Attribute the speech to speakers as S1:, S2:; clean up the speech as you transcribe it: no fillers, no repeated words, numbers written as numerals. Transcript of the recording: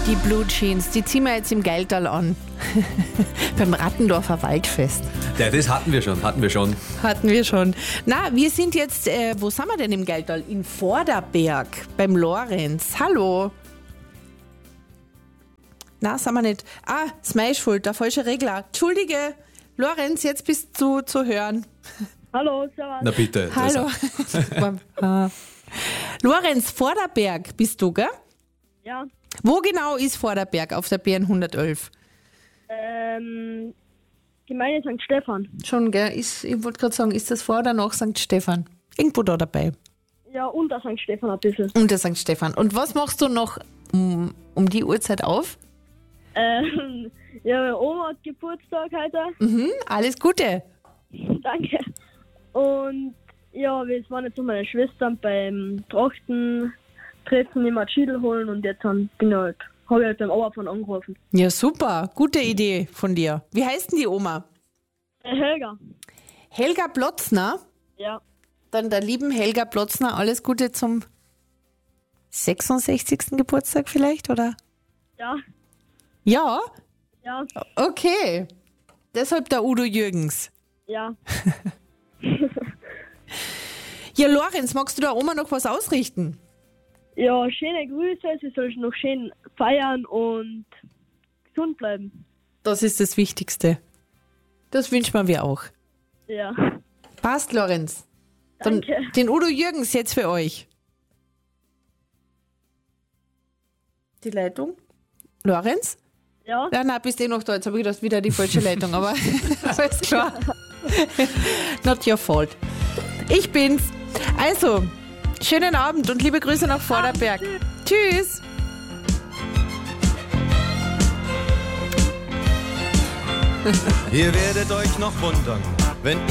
S1: Die Blue Jeans, die ziehen wir jetzt im Geiltal an. Beim Rattendorfer Waldfest.
S2: Ja, das hatten wir schon.
S1: Hatten wir schon. Na, wir sind jetzt, wo sind wir denn im Geiltal? In Vorderberg, beim Lorenz. Hallo. Na, sind wir nicht. Ah, ist meine Schuld, der falsche Regler. Entschuldige, Lorenz, jetzt bist du zu hören.
S3: Hallo, servus.
S2: Na bitte.
S1: Hallo. Lorenz, Vorderberg bist du, gell?
S3: Ja,
S1: Wo genau ist Vorderberg auf der BN 111?
S3: Gemeinde St. Stephan.
S1: Schon, gell? Ich wollte gerade sagen, ist das vor oder nach St. Stephan? Irgendwo da dabei.
S3: Ja, unter St. Stephan ein bisschen.
S1: Unter St. Stephan. Und was machst du noch um die Uhrzeit auf?
S3: Ja, meine Oma hat Geburtstag heute.
S1: Alles Gute.
S3: Danke. Und ja, wir waren jetzt mit meiner Schwester beim Trachten treffen, immer Schiedel holen und jetzt habe ich halt beim Oberfahren angerufen.
S1: Ja, super. Gute Idee von dir. Wie heißt denn die Oma?
S3: Helga.
S1: Helga Plotzner.
S3: Ja.
S1: Dann der lieben Helga Plotzner alles Gute zum 66. Geburtstag vielleicht, oder?
S3: Ja.
S1: Ja?
S3: Ja.
S1: Okay. Deshalb der Udo Jürgens.
S3: Ja.
S1: Ja, Lorenz, magst du der Oma noch was ausrichten?
S3: Ja, schöne Grüße. Sie soll noch schön feiern und gesund bleiben.
S1: Das ist das Wichtigste. Das wünschen wir auch.
S3: Ja.
S1: Passt, Lorenz. Dann
S3: Danke.
S1: den Udo Jürgens jetzt für euch. Die Leitung? Lorenz?
S3: Ja.
S1: Ja, na, bist eh noch da. Jetzt habe ich gedacht, wieder die falsche Leitung, aber alles klar. Not your fault. Ich bin's. Also, schönen Abend und liebe Grüße nach Vorderberg. Tschüss.
S4: Ihr werdet euch noch wundern, wenn